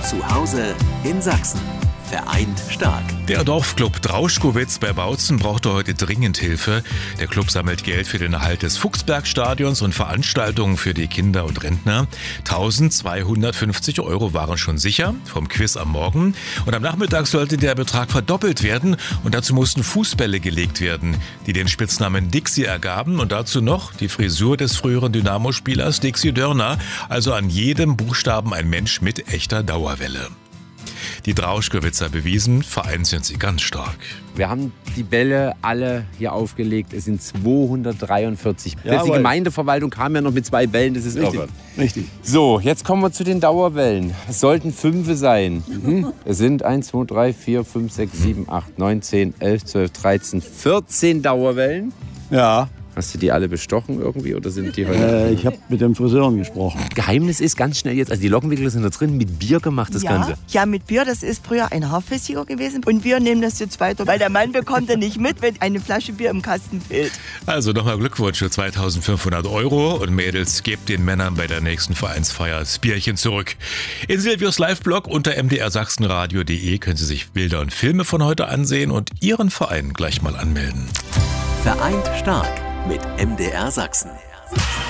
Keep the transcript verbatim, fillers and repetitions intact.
Zu Hause in Sachsen. Vereint stark. Der Dorfclub Drauschkowitz bei Bautzen brauchte heute dringend Hilfe. Der Club sammelt Geld für den Erhalt des Fuchsbergstadions und Veranstaltungen für die Kinder und Rentner. eintausendzweihundertfünfzig Euro waren schon sicher vom Quiz am Morgen. Und am Nachmittag sollte der Betrag verdoppelt werden. Und dazu mussten Fußbälle gelegt werden, die den Spitznamen Dixie ergaben. Und dazu noch die Frisur des früheren Dynamo-Spielers Dixie Dörner. Also an jedem Buchstaben ein Mensch mit echter Dauerwelle. Die Drauschkowitzer bewiesen, Verein sind sie ganz stark. Wir haben die Bälle alle hier aufgelegt. Es sind zweihundertdreiundvierzig. Ja, die Gemeindeverwaltung kam ja noch mit zwei Bällen, das ist Richtig, irre. richtig. So, jetzt kommen wir zu den Dauerwellen. Es sollten fünf sein. Mhm. Es sind eins, zwei, drei, vier, fünf, sechs, sieben, acht, neun, zehn, elf, zwölf, dreizehn, vierzehn Dauerwellen. Ja. Hast du die alle bestochen irgendwie oder sind die heute? Äh, ich habe mit dem Friseur gesprochen. Geheimnis ist ganz schnell jetzt, also die Lockenwickler sind da drin, mit Bier gemacht das ja, Ganze. Ja, mit Bier, das ist früher ein Haarflüssiger gewesen und wir nehmen das jetzt weiter, weil der Mann bekommt ja nicht mit, wenn eine Flasche Bier im Kasten fehlt. Also nochmal Glückwunsch für zweitausendfünfhundert Euro und Mädels, gebt den Männern bei der nächsten Vereinsfeier das Bierchen zurück. In Silvius Live-Blog unter m d r sachsenradio punkt d e können Sie sich Bilder und Filme von heute ansehen und Ihren Verein gleich mal anmelden. Vereint stark mit M D R Sachsen.